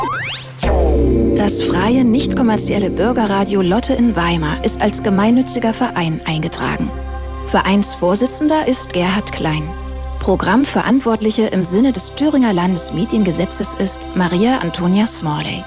Das freie, nicht kommerzielle Bürgerradio Lotte in Weimar ist als gemeinnütziger Verein eingetragen. Vereinsvorsitzender ist Gerhard Klein. Programmverantwortliche im Sinne des Thüringer Landesmediengesetzes ist Maria Antonia Smalley.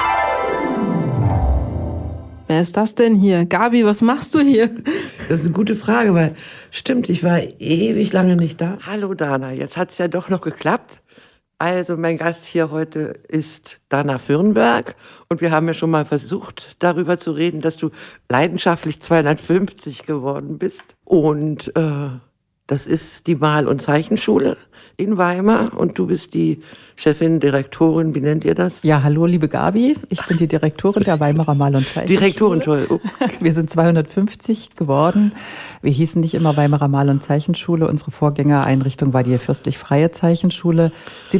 Wer ist das denn hier? Gabi, was machst du hier? Das ist eine gute Frage, weil stimmt, ich war ewig lange nicht da. Hallo Dana, jetzt hat's ja doch noch geklappt. Also mein Gast hier heute ist Dana Fürnberg und wir haben ja schon mal versucht, darüber zu reden, dass du leidenschaftlich 250 geworden bist. Und das ist die Mal- und Zeichenschule in Weimar und du bist die Chefin, Direktorin, wie nennt ihr das? Ja, hallo liebe Gabi, ich bin die Direktorin der Weimarer Mal- und Zeichenschule. Direktorin, toll. Okay. Wir sind 250 geworden. Wir hießen nicht immer Weimarer Mal- und Zeichenschule. Unsere Vorgängereinrichtung war die Fürstlich-Freie Zeichenschule,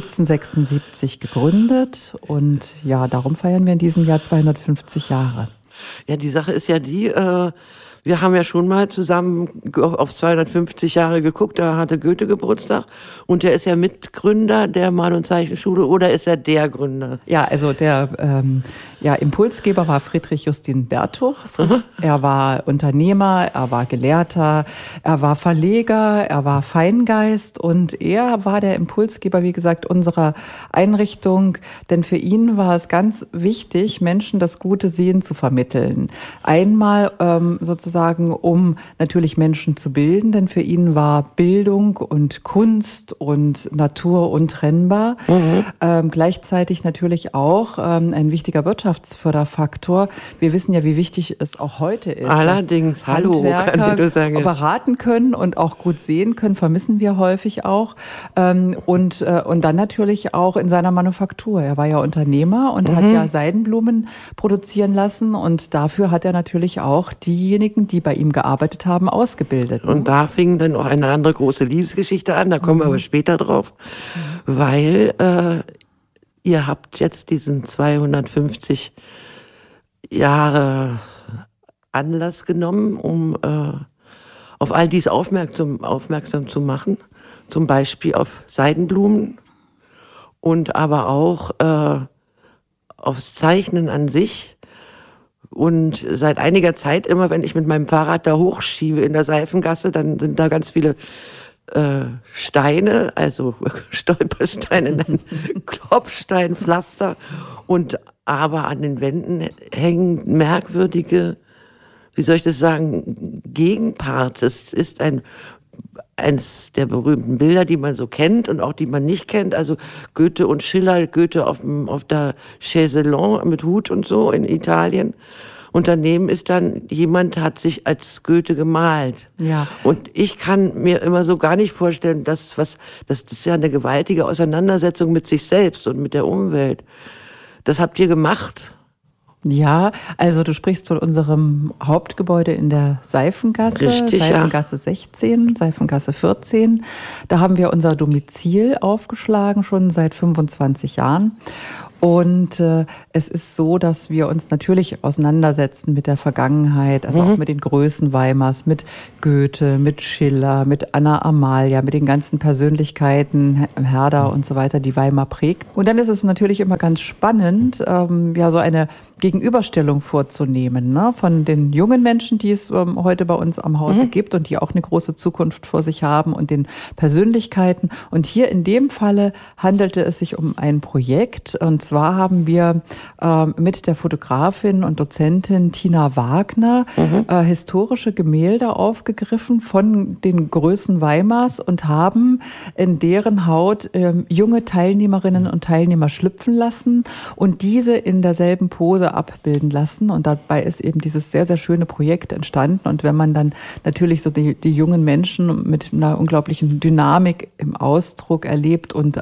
1776 gegründet. Und ja, darum feiern wir in diesem Jahr 250 Jahre. Ja, die Sache ist ja die, wir haben ja schon mal zusammen auf 250 Jahre geguckt, da hatte Goethe Geburtstag und der ist ja Mitgründer der Mal- und Zeichenschule oder ist er der Gründer? Ja, also der Impulsgeber war Friedrich Justin Bertuch. Er war Unternehmer, er war Gelehrter, er war Verleger, er war Feingeist und er war der Impulsgeber, wie gesagt, unserer Einrichtung, denn für ihn war es ganz wichtig, Menschen das gute Sehen zu vermitteln. Einmal sozusagen, um natürlich Menschen zu bilden, denn für ihn war Bildung und Kunst und Natur untrennbar. Gleichzeitig natürlich auch ein wichtiger Wirtschaftsförderfaktor. Wir wissen ja, wie wichtig es auch heute ist. Allerdings, hallo, kann ich sagen. Beraten können und auch gut sehen können, vermissen wir häufig auch. Und dann natürlich auch in seiner Manufaktur. Er war ja Unternehmer und hat ja Seidenblumen produzieren lassen und dafür hat er natürlich auch diejenigen, die bei ihm gearbeitet haben, ausgebildet. Und da fing dann auch eine andere große Liebesgeschichte an, da kommen wir aber später drauf, weil ihr habt jetzt diesen 250 Jahre Anlass genommen, um auf all dies aufmerksam zu machen, zum Beispiel auf Seidenblumen und aber auch aufs Zeichnen an sich. Und seit einiger Zeit, immer wenn ich mit meinem Fahrrad da hochschiebe in der Seifengasse, dann sind da ganz viele Steine, also Stolpersteine, Klopfsteinpflaster und aber an den Wänden hängen merkwürdige, wie soll ich das sagen, Gegenparts. Es ist eines der berühmten Bilder, die man so kennt und auch die man nicht kennt. Also Goethe und Schiller, Goethe auf der Chaiselon mit Hut und so in Italien. Und daneben ist dann, jemand hat sich als Goethe gemalt. Ja. Und ich kann mir immer so gar nicht vorstellen, das ist ja eine gewaltige Auseinandersetzung mit sich selbst und mit der Umwelt. Das habt ihr gemacht? Ja, also du sprichst von unserem Hauptgebäude in der Seifengasse, Richtig, Seifengasse 16, Seifengasse 14. Da haben wir unser Domizil aufgeschlagen, schon seit 25 Jahren. Und es ist so, dass wir uns natürlich auseinandersetzen mit der Vergangenheit, also auch mit den Größen Weimars, mit Goethe, mit Schiller, mit Anna Amalia, mit den ganzen Persönlichkeiten, Herder und so weiter, die Weimar prägt. Und dann ist es natürlich immer ganz spannend, so eine Gegenüberstellung vorzunehmen, ne? Von den jungen Menschen, die es heute bei uns am Hause gibt und die auch eine große Zukunft vor sich haben und den Persönlichkeiten. Und hier in dem Falle handelte es sich um ein Projekt. Und zwar haben wir mit der Fotografin und Dozentin Tina Wagner historische Gemälde aufgegriffen von den Größen Weimars und haben in deren Haut junge Teilnehmerinnen und Teilnehmer schlüpfen lassen und diese in derselben Pose abbilden lassen. Und dabei ist eben dieses sehr, sehr schöne Projekt entstanden. Und wenn man dann natürlich so die jungen Menschen mit einer unglaublichen Dynamik im Ausdruck erlebt und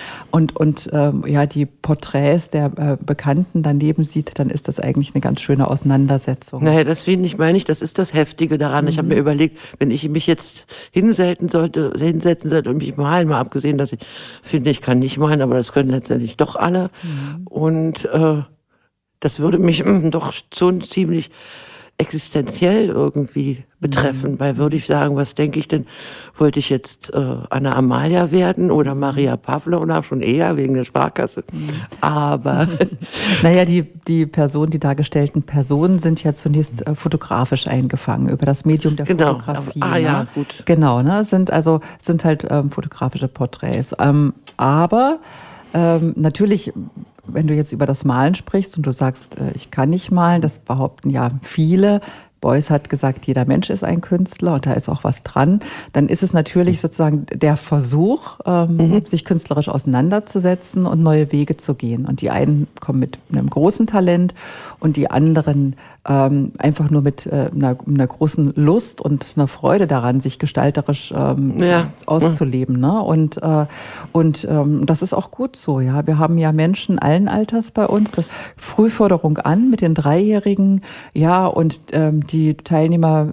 die Porträts der Bekannten daneben sieht, dann ist das eigentlich eine ganz schöne Auseinandersetzung. Naja, das meine ich, das ist das Heftige daran. Ich habe mir überlegt, wenn ich mich jetzt hinsetzen sollte und mich malen, mal abgesehen, dass ich finde, ich kann nicht malen, aber das können letztendlich doch alle. Und das würde mich doch schon ziemlich existenziell irgendwie betreffen, weil würde ich sagen, was denke ich denn, wollte ich jetzt Anna Amalia werden oder Maria Pawlowna schon eher wegen der Sparkasse, aber... Naja, die dargestellten Personen sind ja zunächst fotografisch eingefangen, über das Medium der Fotografie. Ja, gut. Genau, ne, sind halt fotografische Porträts, aber natürlich, wenn du jetzt über das Malen sprichst und du sagst, ich kann nicht malen, das behaupten ja viele. Beuys hat gesagt, jeder Mensch ist ein Künstler und da ist auch was dran. Dann ist es natürlich sozusagen der Versuch, sich künstlerisch auseinanderzusetzen und neue Wege zu gehen. Und die einen kommen mit einem großen Talent und die anderen einfach nur mit einer großen Lust und einer Freude daran, sich gestalterisch auszuleben. Ne? Und das ist auch gut so. Ja, wir haben ja Menschen allen Alters bei uns. Das Frühförderung an mit den 3-Jährigen, ja, und die Teilnehmer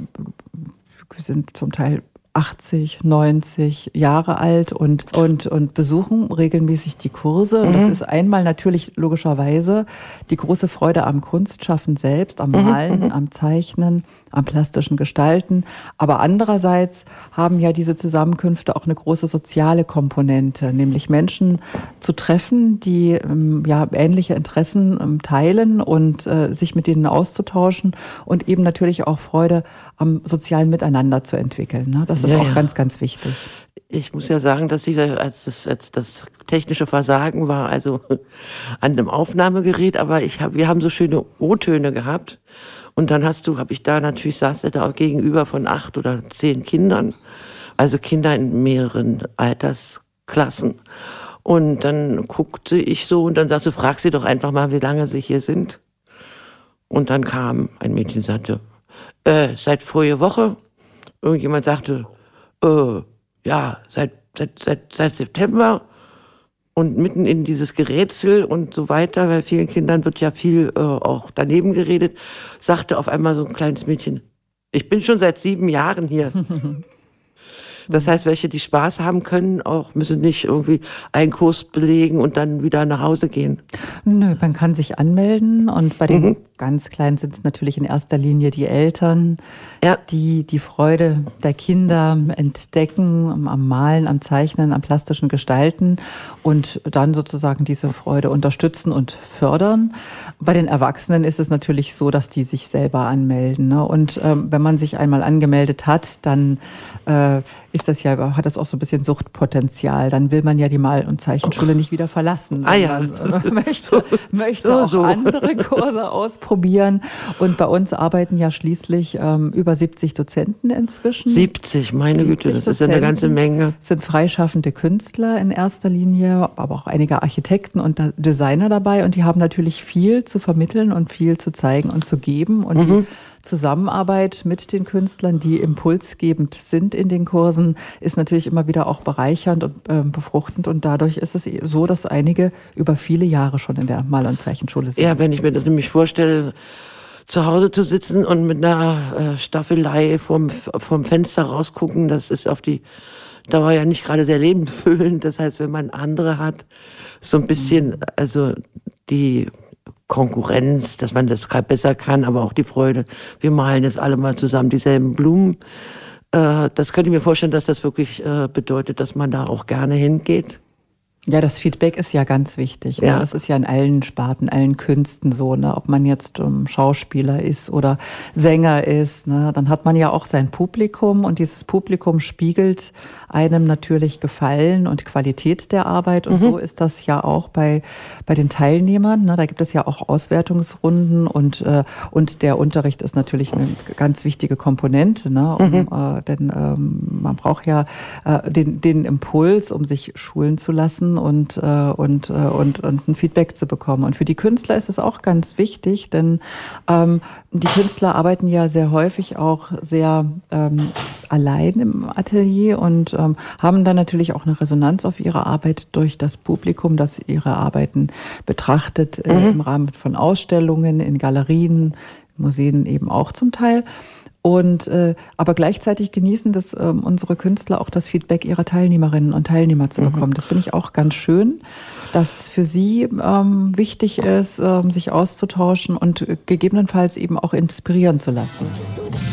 sind zum Teil 80, 90 Jahre alt und besuchen regelmäßig die Kurse. Und das ist einmal natürlich logischerweise die große Freude am Kunstschaffen selbst, am Malen, am Zeichnen, am plastischen Gestalten. Aber andererseits haben ja diese Zusammenkünfte auch eine große soziale Komponente, nämlich Menschen zu treffen, die ähnliche Interessen teilen und sich mit denen auszutauschen und eben natürlich auch Freude am sozialen Miteinander zu entwickeln. Ne? Das ist auch ganz, ganz wichtig. Ich muss ja sagen, dass sie, als das technische Versagen war, also an einem Aufnahmegerät, aber wir haben so schöne O-Töne gehabt. Und dann saß du da gegenüber von 8 oder 10 Kindern, also Kinder in mehreren Altersklassen. Und dann guckte ich so und dann sagte, frag sie doch einfach mal, wie lange sie hier sind. Und dann kam ein Mädchen und sagte, seit vorige Woche. Irgendjemand sagte, seit September. Und mitten in dieses Gerätsel und so weiter, bei vielen Kindern wird ja viel auch daneben geredet, sagte auf einmal so ein kleines Mädchen, ich bin schon seit 7 Jahren hier. Das heißt, welche, die Spaß haben können, müssen nicht irgendwie einen Kurs belegen und dann wieder nach Hause gehen. Nö, man kann sich anmelden und bei den ganz Kleinen sind es natürlich in erster Linie die Eltern, die die Freude der Kinder entdecken, am Malen, am Zeichnen, am plastischen Gestalten und dann sozusagen diese Freude unterstützen und fördern. Bei den Erwachsenen ist es natürlich so, dass die sich selber anmelden. Ne? Und wenn man sich einmal angemeldet hat, dann hat das auch so ein bisschen Suchtpotenzial. Dann will man ja die Mal- und Zeichenschule nicht wieder verlassen. Möchte auch andere Kurse ausprobieren. Und bei uns arbeiten ja schließlich über 70 Dozenten inzwischen. 70, meine Güte, das ist ja eine ganze Menge. Sind freischaffende Künstler in erster Linie, aber auch einige Architekten und Designer dabei. Und die haben natürlich viel zu vermitteln und viel zu zeigen und zu geben. Und die Zusammenarbeit mit den Künstlern, die impulsgebend sind in den Kursen, ist natürlich immer wieder auch bereichernd und befruchtend. Und dadurch ist es so, dass einige über viele Jahre schon in der Mal- und Zeichenschule sind. Ja, wenn ich mir das nämlich vorstelle, zu Hause zu sitzen und mit einer Staffelei vom Fenster rausgucken, das ist auf die Dauer ja nicht gerade sehr lebensfüllend. Das heißt, wenn man andere hat, so ein bisschen, also die Konkurrenz, dass man das besser kann, aber auch die Freude. Wir malen jetzt alle mal zusammen dieselben Blumen. Das könnte ich mir vorstellen, dass das wirklich bedeutet, dass man da auch gerne hingeht. Ja, das Feedback ist ja ganz wichtig. Ja. Ne? Das ist ja in allen Sparten, allen Künsten so. Ne? Ob man jetzt Schauspieler ist oder Sänger ist, ne? Dann hat man ja auch sein Publikum und dieses Publikum spiegelt einem natürlich Gefallen und Qualität der Arbeit. Und so ist das ja auch bei den Teilnehmern. Ne? Da gibt es ja auch Auswertungsrunden und der Unterricht ist natürlich eine ganz wichtige Komponente. Ne? Denn man braucht ja den Impuls, um sich schulen zu lassen und ein Feedback zu bekommen. Und für die Künstler ist es auch ganz wichtig, denn die Künstler arbeiten ja sehr häufig auch sehr allein im Atelier und haben dann natürlich auch eine Resonanz auf ihre Arbeit durch das Publikum, das ihre Arbeiten betrachtet im Rahmen von Ausstellungen, in Galerien, Museen eben auch zum Teil. Und aber gleichzeitig genießen das unsere Künstler auch das Feedback ihrer Teilnehmerinnen und Teilnehmer zu bekommen. Das finde ich auch ganz schön, dass für sie wichtig ist, sich auszutauschen und gegebenenfalls eben auch inspirieren zu lassen.